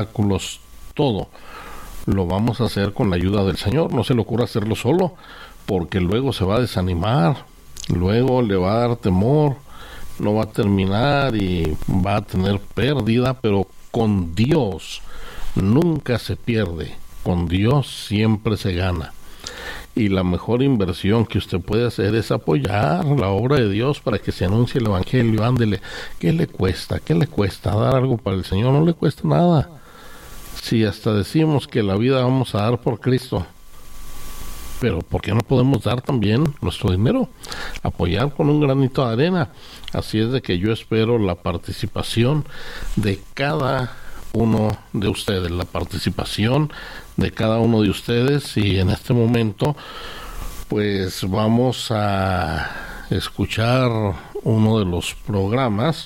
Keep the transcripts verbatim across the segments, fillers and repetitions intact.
todo lo vamos a hacer con la ayuda del Señor. No se le ocurra hacerlo solo, porque luego se va a desanimar, luego le va a dar temor, no va a terminar y va a tener pérdida. Pero con Dios nunca se pierde, con Dios siempre se gana. Y la mejor inversión que usted puede hacer es apoyar la obra de Dios para que se anuncie el Evangelio. Ándele, ¿qué le cuesta? ¿Qué le cuesta dar algo para el Señor? No le cuesta nada. Si hasta decimos que la vida vamos a dar por Cristo, pero ¿por qué no podemos dar también nuestro dinero? Apoyar con un granito de arena. Así es de que yo espero la participación de cada uno de ustedes, la participación de cada uno de ustedes. Y en este momento pues vamos a escuchar uno de los programas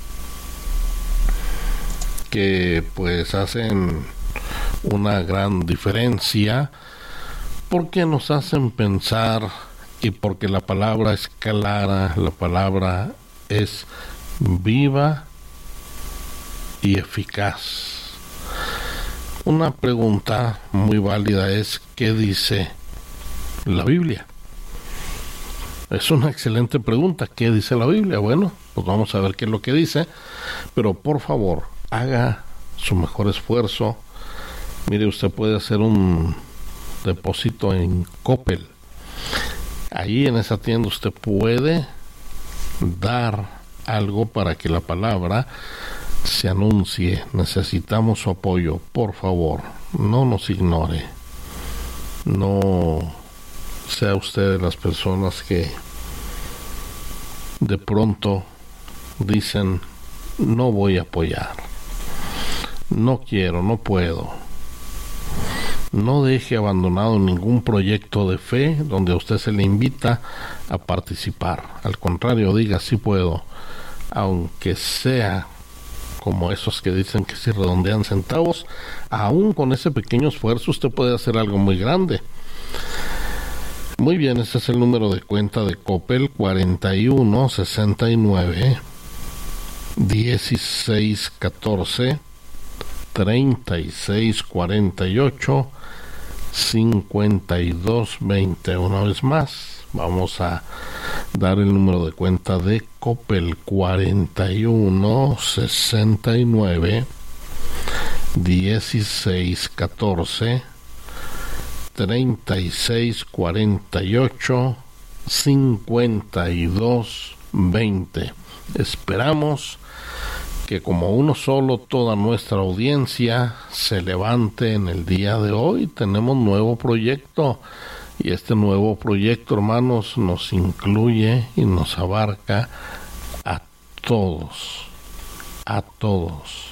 que pues hacen una gran diferencia, porque nos hacen pensar y porque la palabra es clara, la palabra es viva y eficaz. Una pregunta muy válida es: ¿qué dice la Biblia? Es una excelente pregunta. ¿Qué dice la Biblia? Bueno, pues vamos a ver qué es lo que dice, pero por favor, haga su mejor esfuerzo. Mire, usted puede hacer un depósito en Coppel. Ahí en esa tienda usted puede dar algo para que la palabra se anuncie. Necesitamos su apoyo. Por favor, no nos ignore. No sea usted de las personas que de pronto dicen: no voy a apoyar, no quiero, no puedo. No deje abandonado ningún proyecto de fe donde a usted se le invita a participar. Al contrario, diga: sí puedo, aunque sea como esos que dicen que si redondean centavos, aún con ese pequeño esfuerzo usted puede hacer algo muy grande. Muy bien, ese es el número de cuenta de Coppel: cuarenta y uno sesenta y nueve dieciséis catorce treinta y seis cuarenta y ocho cincuenta y dos veinte. Una vez más, vamos a dar el número de cuenta de Coppel: cuarenta y uno sesenta y nueve dieciséis catorce treinta y seis cuarenta y ocho cincuenta y dos veinte. Esperamos que como uno solo toda nuestra audiencia se levante en el día de hoy. Tenemos nuevo proyecto, y este nuevo proyecto, hermanos, nos incluye y nos abarca a todos, a todos.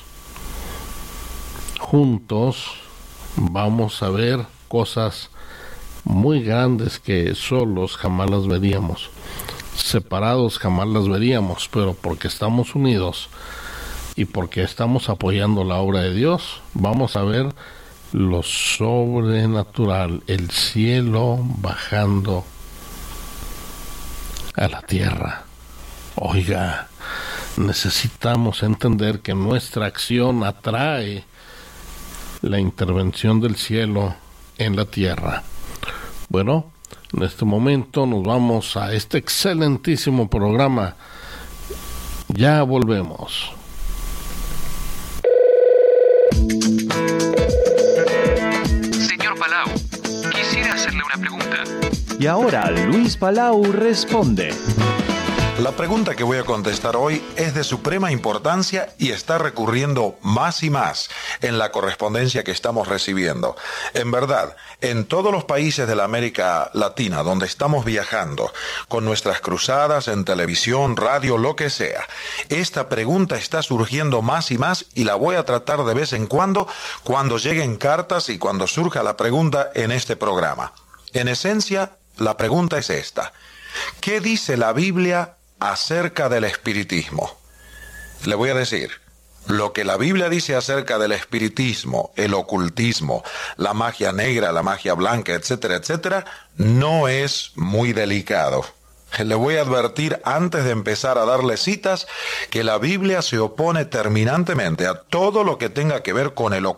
Juntos vamos a ver cosas muy grandes que solos jamás las veríamos, separados jamás las veríamos, pero porque estamos unidos y porque estamos apoyando la obra de Dios, vamos a ver lo sobrenatural, el cielo bajando a la tierra. Oiga, necesitamos entender que nuestra acción atrae la intervención del cielo en la tierra. Bueno, en este momento nos vamos a este excelentísimo programa. Ya volvemos. Señor Palau, quisiera hacerle una pregunta. Y ahora Luis Palau responde. La pregunta que voy a contestar hoy es de suprema importancia y está recurriendo más y más en la correspondencia que estamos recibiendo. En verdad, en todos los países de la América Latina donde estamos viajando, con nuestras cruzadas en televisión, radio, lo que sea, esta pregunta está surgiendo más y más, y la voy a tratar de vez en cuando, cuando lleguen cartas y cuando surja la pregunta en este programa. En esencia, la pregunta es esta: ¿qué dice la Biblia acerca del espiritismo? Le voy a decir, lo que la Biblia dice acerca del espiritismo, el ocultismo, la magia negra, la magia blanca, etcétera, etcétera, no es muy delicado. Le voy a advertir antes de empezar a darle citas que la Biblia se opone terminantemente a todo lo que tenga que ver con el